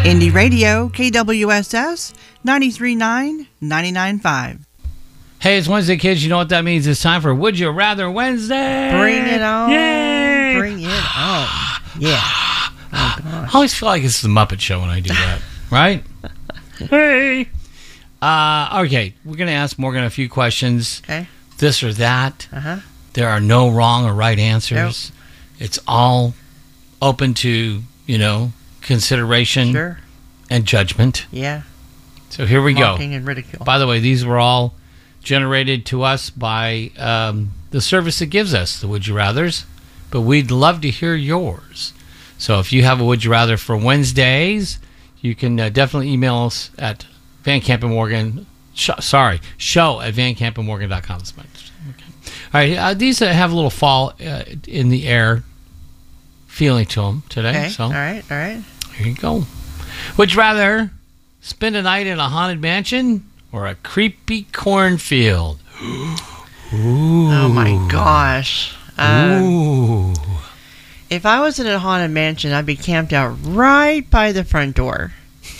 Indie Radio, KWSS, 93.9, 99.5. Hey, it's Wednesday, kids. You know what that means. It's time for Would You Rather Wednesday. Bring it on. Yay! Bring it on. Yeah. Oh, gosh. I always feel like it's the Muppet Show when I do that, right? Hey. Okay, we're going to ask Morgan a few questions. Okay. This or that. Uh-huh. There are no wrong or right answers. Nope. It's all open to, consideration and judgment. Yeah. So here we go. Mocking and ridicule. By the way, these were all generated to us by the service that gives us the Would You Rathers, but we'd love to hear yours. So if you have a Would You Rather for Wednesdays, you can definitely email us at Van Camp and Morgan. show at vancamp.morgan.com. Okay. All right, these have a little fall in the air feeling to them today. Okay. So All right. Here you go. Would you rather spend a night in a haunted mansion or a creepy cornfield? Ooh. Oh my gosh. Ooh. If I was in a haunted mansion, I'd be camped out right by the front door.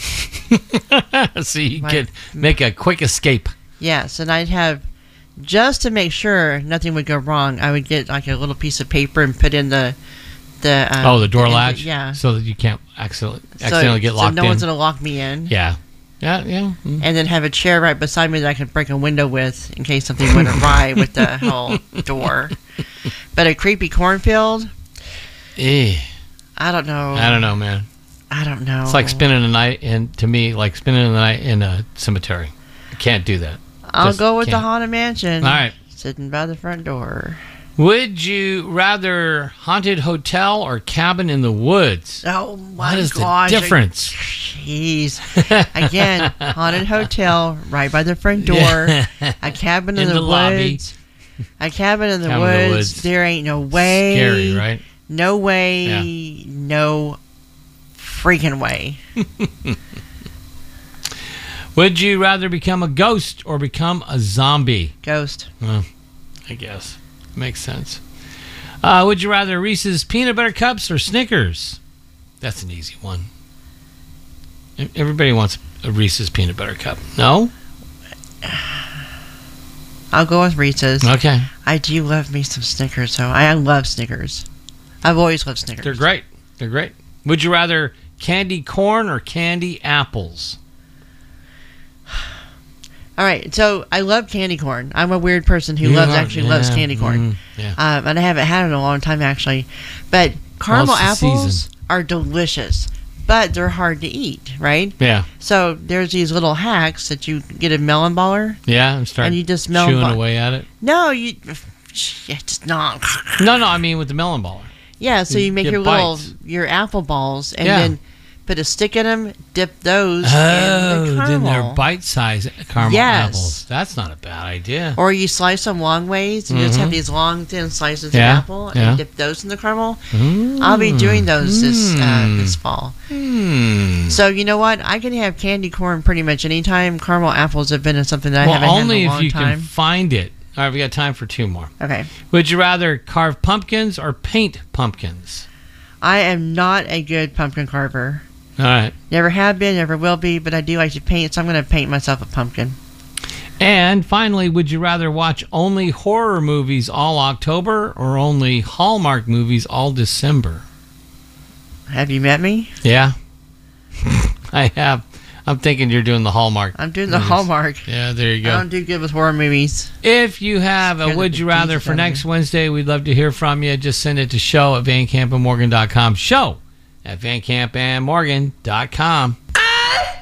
So you could make a quick escape. Yes, and I'd have, just to make sure nothing would go wrong, I would get like a little piece of paper and put in the door latch? Yeah. So that you can't accidentally get locked in. So no one's going to lock me in. Yeah. Yeah. Mm. And then have a chair right beside me that I can break a window with in case something went awry with the whole door. But a creepy cornfield? I don't know. I don't know, man. I don't know. It's like spending the night in a cemetery. I can't do that. I'll go with the haunted mansion. All right. Sitting by the front door. Would you rather haunted hotel or cabin in the woods? Oh my gosh. What is the difference? Jeez. Again, haunted hotel right by the front door. A cabin in the lobby. woods. A cabin in the woods. There ain't no way. Scary, right? No way. Yeah. No freaking way. Would you rather become a ghost or become a zombie? Ghost. Well, I guess. Makes sense. Would you rather Reese's peanut butter cups or Snickers? That's an easy one. Everybody wants a Reese's peanut butter cup. No? I'll go with Reese's. Okay. I do love me some Snickers, though. I love Snickers. I've always loved Snickers. They're great. Would you rather candy corn or candy apples? All right, so I love candy corn. I'm a weird person who loves candy corn. Yeah. And I haven't had it in a long time, actually. But caramel apples are delicious, but they're hard to eat, right? Yeah. So there's these little hacks that you get a melon baller. Yeah, and you just chewing away at it. No, it's not. No, I mean with the melon baller. Yeah, so you make your apple balls and then put a stick in them, dip those in the caramel. Then they're bite-sized caramel apples. That's not a bad idea. Or you slice them long ways, and you just have these long, thin slices of apple, and dip those in the caramel. I'll be doing those this fall. So you know what? I can have candy corn pretty much anytime. Caramel apples have been something that I haven't had in a long time. Only if you can find it. All right, we got time for two more. Okay. Would you rather carve pumpkins or paint pumpkins? I am not a good pumpkin carver. All right. Never have been, never will be, but I do like to paint, so I'm going to paint myself a pumpkin. And finally, would you rather watch only horror movies all October or only Hallmark movies all December? Have you met me? Yeah. I have. I'm thinking you're doing the Hallmark. I'm doing the Hallmark. Yeah, there you go. I don't do good with horror movies. If you have a Would You Rather for next Wednesday, we'd love to hear from you. Just send it to show@vancamp.morgan.com. Show@vancamp.morgan.com.